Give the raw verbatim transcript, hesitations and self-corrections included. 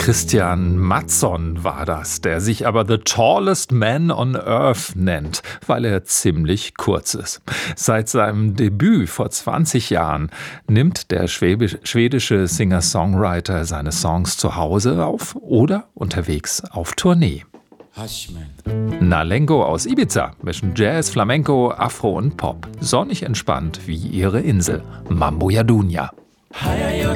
Christian Mattsson war das, der sich aber The Tallest Man on Earth nennt, weil er ziemlich kurz ist. Seit seinem Debüt vor zwanzig Jahren nimmt der schwedische Singer-Songwriter seine Songs zu Hause auf oder unterwegs auf Tournee. Nalengo aus Ibiza mischen Jazz, Flamenco, Afro und Pop. Sonnig entspannt wie ihre Insel. Mambo ja Dunya.